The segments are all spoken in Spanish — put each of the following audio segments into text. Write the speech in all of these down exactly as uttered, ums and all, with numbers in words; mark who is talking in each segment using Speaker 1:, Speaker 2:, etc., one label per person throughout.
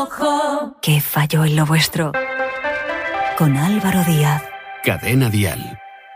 Speaker 1: ¿Qué falló en lo vuestro? Con Álvaro Díaz.
Speaker 2: Cadena Dial.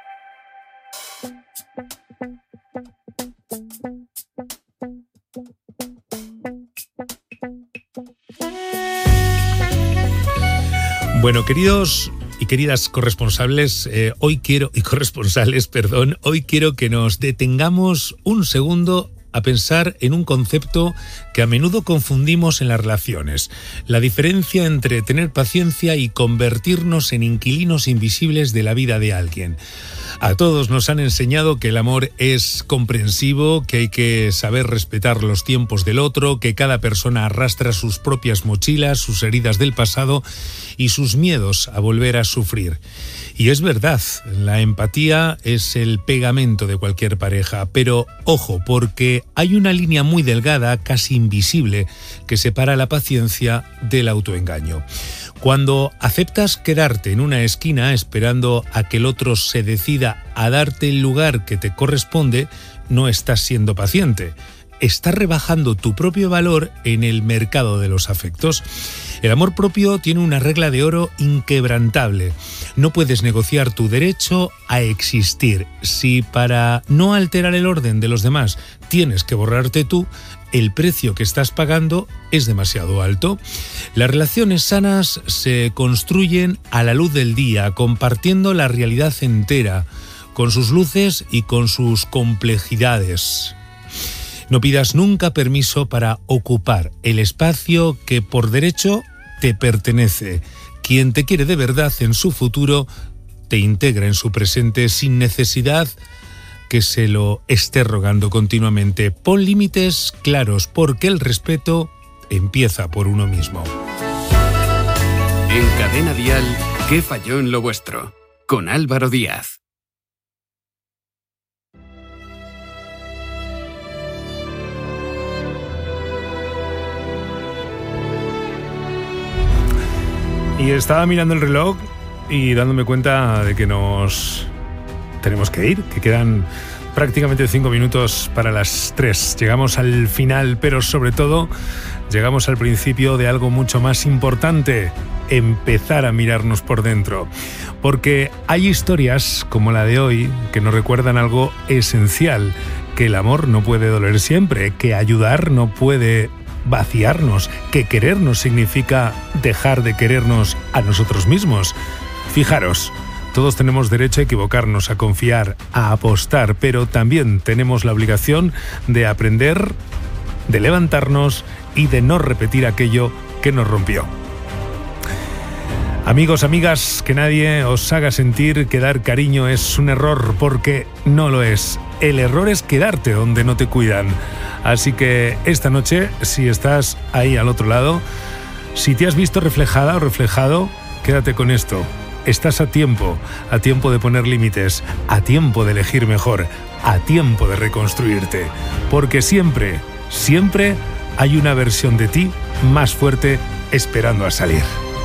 Speaker 3: Bueno, queridos y queridas corresponsables, eh, hoy quiero, y corresponsales, perdón, hoy quiero que nos detengamos un segundo a pensar en un concepto que a menudo confundimos en las relaciones: la diferencia entre tener paciencia y convertirnos en inquilinos invisibles de la vida de alguien. A todos nos han enseñado que el amor es comprensivo, que hay que saber respetar los tiempos del otro, que cada persona arrastra sus propias mochilas, sus heridas del pasado y sus miedos a volver a sufrir. Y es verdad, la empatía es el pegamento de cualquier pareja, pero ojo, porque hay una línea muy delgada, casi invisible, que separa la paciencia del autoengaño. Cuando aceptas quedarte en una esquina esperando a que el otro se decida a darte el lugar que te corresponde, no estás siendo paciente. Estás rebajando tu propio valor en el mercado de los afectos. El amor propio tiene una regla de oro inquebrantable. No puedes negociar tu derecho a existir. Si para no alterar el orden de los demás tienes que borrarte tú, el precio que estás pagando es demasiado alto. Las relaciones sanas se construyen a la luz del día, compartiendo la realidad entera, con sus luces y con sus complejidades. No pidas nunca permiso para ocupar el espacio que por derecho te pertenece. Quien te quiere de verdad en su futuro te integra en su presente sin necesidad que se lo esté rogando continuamente. Pon límites claros, porque el respeto empieza por uno mismo.
Speaker 2: En Cadena Dial, ¿qué falló en lo vuestro? Con Álvaro Díaz.
Speaker 3: Y estaba mirando el reloj y dándome cuenta de que nos tenemos que ir, que quedan prácticamente cinco minutos para las tres. Llegamos al final, pero sobre todo llegamos al principio de algo mucho más importante: empezar a mirarnos por dentro. Porque hay historias como la de hoy que nos recuerdan algo esencial: que el amor no puede doler siempre, que ayudar no puede vaciarnos, que querernos significa dejar de querernos a nosotros mismos. Fijaros, todos tenemos derecho a equivocarnos, a confiar, a apostar, pero también tenemos la obligación de aprender, de levantarnos y de no repetir aquello que nos rompió. Amigos, amigas, que nadie os haga sentir que dar cariño es un error, porque no lo es. El error es quedarte donde no te cuidan. Así que esta noche, si estás ahí al otro lado, si te has visto reflejada o reflejado, quédate con esto. Estás a tiempo, a tiempo de poner límites, a tiempo de elegir mejor, a tiempo de reconstruirte. Porque siempre, siempre hay una versión de ti más fuerte esperando a salir.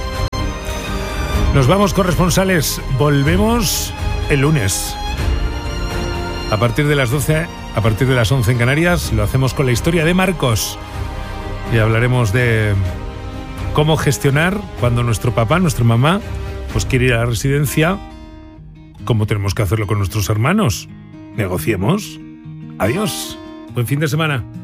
Speaker 3: Nos vamos, corresponsales. Volvemos el lunes. A partir de las doce, a partir de las once en Canarias, lo hacemos con la historia de Marcos. Y hablaremos de cómo gestionar cuando nuestro papá, nuestra mamá, pues quiere ir a la residencia, cómo tenemos que hacerlo con nuestros hermanos. Negociemos. Adiós. Buen fin de semana.